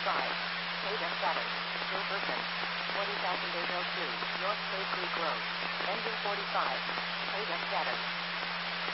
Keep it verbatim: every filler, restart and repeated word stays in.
forty-five. Paid F seven. Per person. twenty thousand eight oh two. North Cave Creek Road. Engine forty-five. Paid F seven.